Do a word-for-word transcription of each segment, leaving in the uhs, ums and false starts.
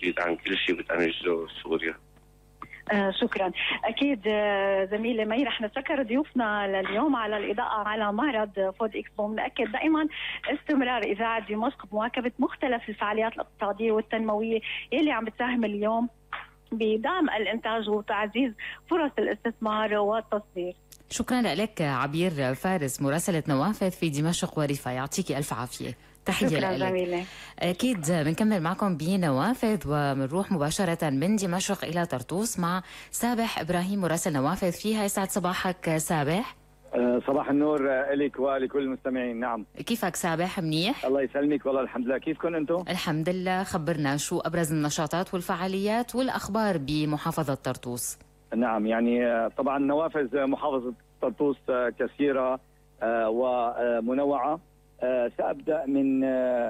بعيد عن كل شيء بتنجزه سوريا. آه شكرا. اكيد آه زميلي مي، رح نتذكر ضيوفنا لليوم على الاضاءه على معرض فود اكسبو. بنأكد دائما استمرار اذاعه دمشق بمواكبه مختلف الفعاليات الاقتصاديه والتنمويه يلي عم بتساهم اليوم بدعم الانتاج وتعزيز فرص الاستثمار والتصدير. شكرا لك عبير فارس مراسله نوافذ في دمشق وريفه، يعطيك الف عافيه. تحية شكرا لك. زميلي. أكيد بنكمل معكم بنوافذ وبنروح مباشرة من دمشق إلى طرطوس مع سابح إبراهيم مراسل نوافذ فيها. يسعد صباحك سابح. أه صباح النور لك ولكل المستمعين. نعم، كيفك سابح؟ منيح؟ الله يسلمك. والله الحمد لله. كيفكم أنتم؟ الحمد لله. خبرنا شو أبرز النشاطات والفعاليات والأخبار بمحافظة طرطوس. نعم، يعني طبعا نوافذ محافظة طرطوس كثيرة ومنوعة. سأبدأ من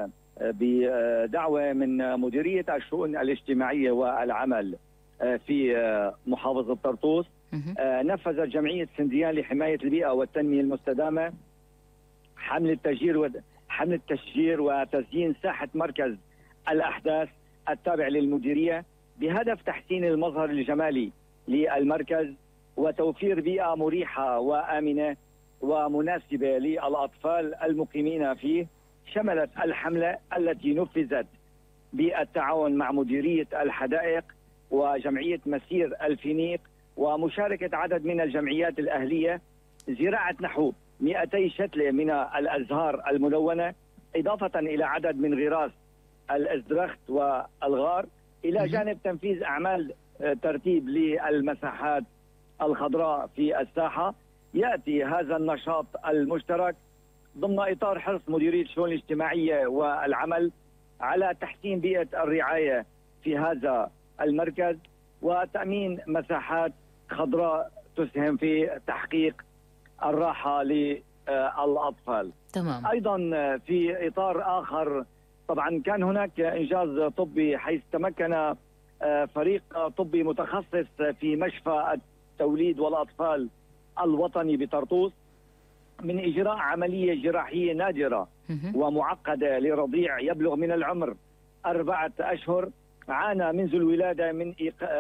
بدعوة من مديرية الشؤون الاجتماعية والعمل في محافظة طرطوس. نفذت جمعية سنديان لحماية البيئة والتنمية المستدامة حملة تشجير حملة تشجير وتزيين ساحة مركز الأحداث التابع للمديرية بهدف تحسين المظهر الجمالي للمركز وتوفير بيئة مريحة وآمنة ومناسبة للأطفال المقيمين فيه. شملت الحملة التي نفذت بالتعاون مع مديرية الحدائق وجمعية مسير الفينيق ومشاركة عدد من الجمعيات الأهلية زراعة نحو مئتي شتلة من الأزهار الملونة، إضافة إلى عدد من غراس الأزدرخت والغار، إلى جانب تنفيذ أعمال ترتيب للمساحات الخضراء في الساحة. يأتي هذا النشاط المشترك ضمن إطار حرص مديرية الشؤون الاجتماعية والعمل على تحسين بيئة الرعاية في هذا المركز وتأمين مساحات خضراء تسهم في تحقيق الراحة للأطفال. تمام. أيضا في إطار آخر، طبعا كان هناك إنجاز طبي حيث تمكن فريق طبي متخصص في مشفى التوليد والأطفال الوطني بطرطوس من إجراء عملية جراحية نادرة ومعقدة لرضيع يبلغ من العمر أربعة أشهر عانى منذ الولادة من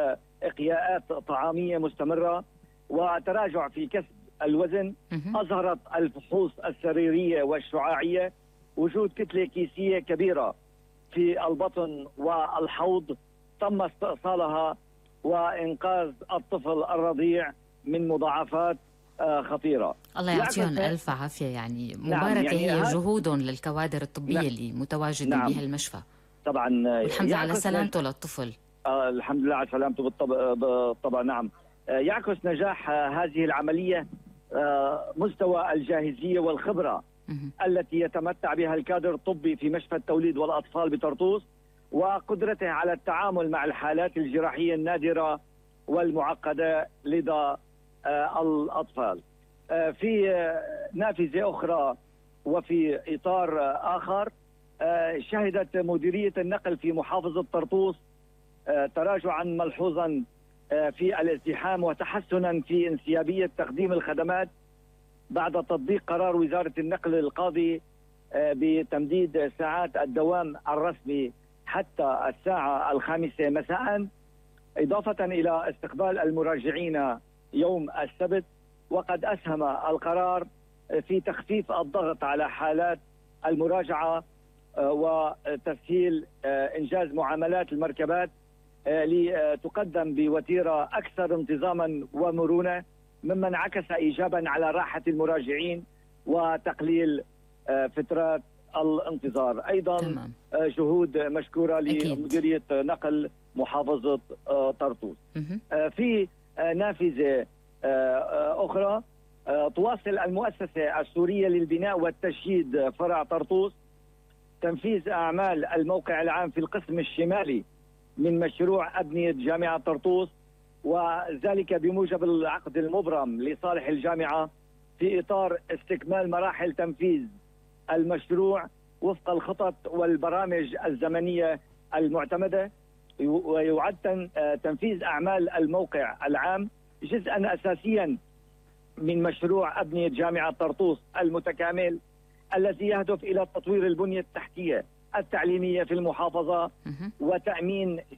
إقياءات طعامية مستمرة وتراجع في كسب الوزن. أظهرت الفحوص السريرية والشعاعية وجود كتلة كيسية كبيرة في البطن والحوض. تم استئصالها وإنقاذ الطفل الرضيع من مضاعفات خطيرة. الله يعطيهم ألف عافية. يعني مباركة. نعم، يعني هي جهودهم للكوادر الطبية. نعم. اللي متواجدة. نعم. بها المشفى. طبعا الحمد لله على سلامته للطفل. آه الحمد لله على سلامته بالطبع, بالطبع. نعم. آه يعكس نجاح آه هذه العملية آه مستوى الجاهزية والخبرة مه. التي يتمتع بها الكادر الطبي في مشفى التوليد والأطفال بطرطوس وقدرته على التعامل مع الحالات الجراحية النادرة والمعقدة لدى آه الأطفال. آه في آه نافذة أخرى وفي إطار آه آخر، آه شهدت مديرية النقل في محافظة طرطوس آه تراجعا ملحوظا آه في الازدحام وتحسنا في انسيابية تقديم الخدمات بعد تطبيق قرار وزارة النقل القاضي آه بتمديد ساعات الدوام الرسمي حتى الساعة الخامسة مساء، إضافة إلى استقبال المراجعين يوم السبت. وقد أسهم القرار في تخفيف الضغط على حالات المراجعة وتسهيل إنجاز معاملات المركبات لتقدم بوتيرة أكثر انتظاما ومرونة، مما انعكس إيجابا على راحة المراجعين وتقليل فترات الانتظار. أيضا تمام. جهود مشكورة لمديرية نقل محافظة طرطوس. في نافذة أخرى، تواصل المؤسسة السورية للبناء والتشييد فرع طرطوس تنفيذ أعمال الموقع العام في القسم الشمالي من مشروع أبنية جامعة طرطوس، وذلك بموجب العقد المبرم لصالح الجامعة في إطار استكمال مراحل تنفيذ المشروع وفق الخطط والبرامج الزمنية المعتمدة. ويعد تنفيذ أعمال الموقع العام جزءا أساسيا من مشروع أبنية جامعة طرطوس المتكامل الذي يهدف إلى تطوير البنية التحتية التعليمية في المحافظة وتأمين